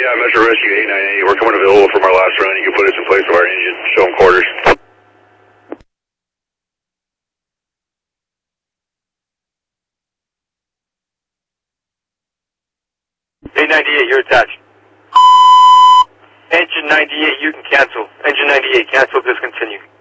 Yeah, Metro Rescue 898. We're coming available from our last run. You can put us in place of our engine. Show them quarters. 898, you're attached. Engine 98, you can cancel. Engine 98, cancel, discontinue.